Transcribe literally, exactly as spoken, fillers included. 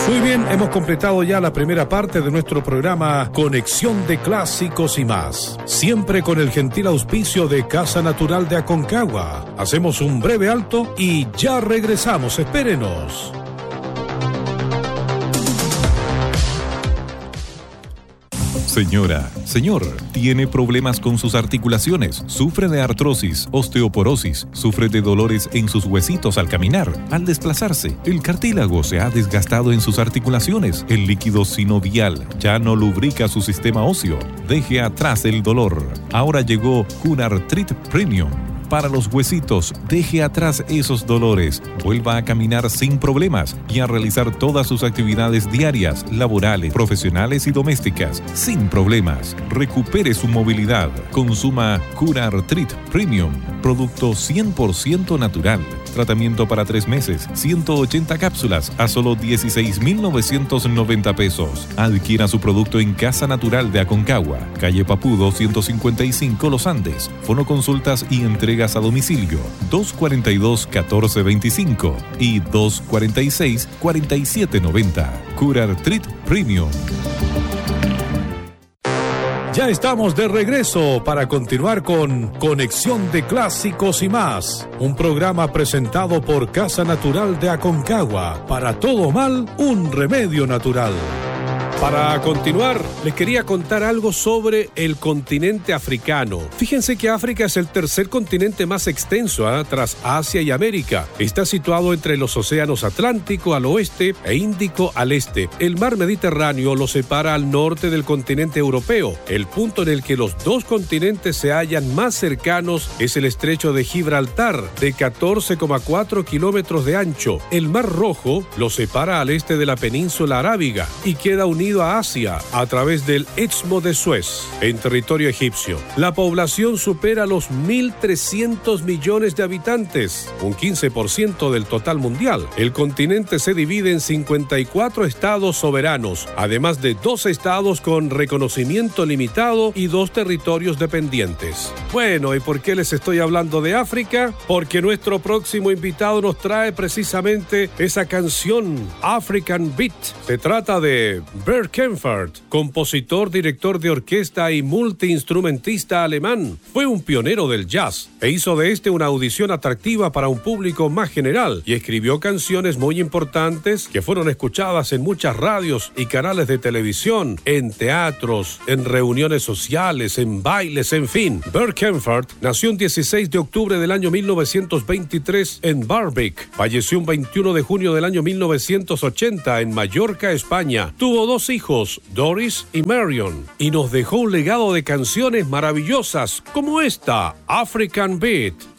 Muy bien, hemos completado ya la primera parte de nuestro programa Conexión de Clásicos y más. Siempre con el gentil auspicio de Casa Natural de Aconcagua. Hacemos un breve alto y ya regresamos. Espérenos. Señora, señor, ¿tiene problemas con sus articulaciones? ¿Sufre de artrosis, osteoporosis? ¿Sufre de dolores en sus huesitos al caminar, al desplazarse? El cartílago se ha desgastado en sus articulaciones. El líquido sinovial ya no lubrica su sistema óseo. Deje atrás el dolor. Ahora llegó Cunartrit Premium. Para los huesitos, deje atrás esos dolores, vuelva a caminar sin problemas y a realizar todas sus actividades diarias, laborales, profesionales y domésticas, sin problemas. Recupere su movilidad. Consuma Cunartrit Premium, producto cien por ciento natural. Tratamiento para tres meses, ciento ochenta cápsulas a solo dieciséis mil novecientos noventa pesos. Adquiera su producto en Casa Natural de Aconcagua, calle Papudo ciento cincuenta y cinco Los Andes. Fonoconsultas y entregas a domicilio dos cuarenta y dos, catorce veinticinco y dos cuarenta y seis, cuarenta y siete noventa. Cunartrit Premium. Ya estamos de regreso para continuar con Conexión de Clásicos y más, un programa presentado por Casa Natural de Aconcagua. Para todo mal, un remedio natural. Para continuar, les quería contar algo sobre el continente africano. Fíjense que África es el tercer continente más extenso, ¿eh? tras Asia y América. Está situado entre los océanos Atlántico al oeste e Índico al este. El mar Mediterráneo lo separa al norte del continente europeo. El punto en el que los dos continentes se hallan más cercanos es el estrecho de Gibraltar, de catorce coma cuatro kilómetros de ancho. El mar Rojo lo separa al este de la península arábiga y queda unido a Asia a través del Istmo de Suez, en territorio egipcio. La población supera los mil trescientos millones de habitantes, un quince por ciento del total mundial. El continente se divide en cincuenta y cuatro estados soberanos, además de dos estados con reconocimiento limitado y dos territorios dependientes. Bueno, ¿y por qué les estoy hablando de África? Porque nuestro próximo invitado nos trae precisamente esa canción, African Beat. Se trata de Bert Kaempfert, compositor, director de orquesta y multiinstrumentista alemán. Fue un pionero del jazz e hizo de este una audición atractiva para un público más general y escribió canciones muy importantes que fueron escuchadas en muchas radios y canales de televisión, en teatros, en reuniones sociales, en bailes, en fin. Bert Kaempfert nació el dieciséis de octubre del año mil novecientos veintitrés en Barmbek. Falleció un veintiuno de junio del año mil novecientos ochenta en Mallorca, España. Tuvo dos hijos, Doris y Marion, y nos dejó un legado de canciones maravillosas como esta, African Beat.